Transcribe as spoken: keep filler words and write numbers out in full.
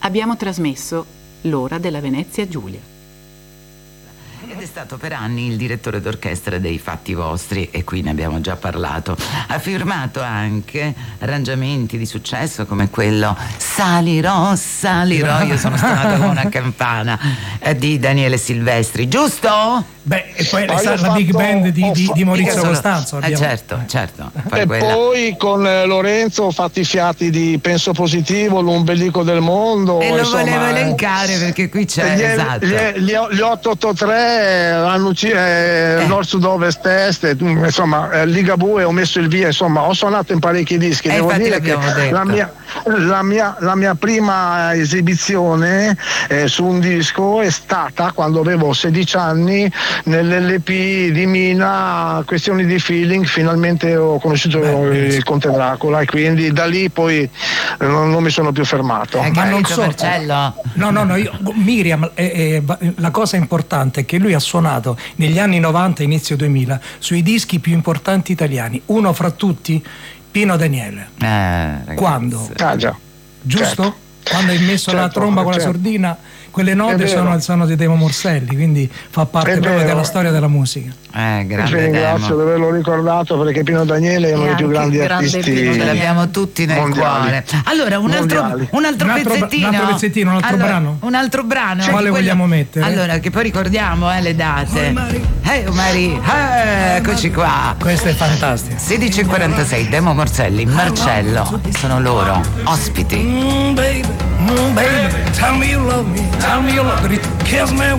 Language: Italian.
Abbiamo trasmesso L'ora della Venezia Giulia. Ed è stato per anni il direttore d'orchestra dei Fatti Vostri, e qui ne abbiamo già parlato. Ha firmato anche arrangiamenti di successo come quello Salirò, salirò, io sono stata come una campana, eh, di Daniele Silvestri, giusto? Beh, e poi, Poi la, ho la big fatto- band di, ho di, fa- di Maurizio Sono- Costanzo. Eh, abbiamo- certo, certo. Poi E quella- poi con eh, Lorenzo ho fatto i fiati di Penso Positivo, L'ombelico del mondo. E lo insomma, volevo eh, elencare perché qui c'è, Gli, esatto. gli, gli, gli otto otto tre hanno ucciso eh, Eh. Nord Sud Ovest Est, eh, insomma eh, Ligabue, ho messo il via, insomma ho suonato in parecchi dischi. Eh, Devo infatti dire che l'abbiamo detto. la mia, la, mia, la mia prima esibizione eh, su un disco è stata quando avevo sedici anni nell'L P di Mina, Questioni di Feeling. Finalmente ho conosciuto Beh, il Conte Dracula e quindi da lì poi eh, non, non mi sono più fermato. Eh, Ma non capito, so, Marcello? no, no, no, io, Miriam, eh, eh, la cosa importante è che lui ha suonato negli anni novanta, inizio duemila, sui dischi più importanti italiani. Uno fra tutti, Pino Daniele. Eh, ragazzi. Quando? Ah già. Giusto? Certo. Quando hai messo la Certo, tromba con la certo. sordina, quelle È note vero. sono, sono di Demo Morselli, quindi fa parte È proprio vero. della storia della musica. Eh, Ti grande ringrazio Demo. di averlo ricordato, perché Pino Daniele è uno E dei più anche grandi grande artisti Pino Ce Daniele. l'abbiamo tutti nel mondiali. cuore. Allora, un altro, Mondiali. un altro Un altro- pezzettino. un altro pezzettino, un altro Allora, brano? Un altro brano. Quale Quello- vogliamo mettere? Allora, che poi ricordiamo eh, le date. Oh, Mari. Eh, oh, Mari. Eh, eccoci qua. Questo è fantastico. sedici e quarantasei, Demo Morselli, Marcello, sono loro ospiti. Mm, baby, mm, baby, tell me you love me, tell me you love me, kiss me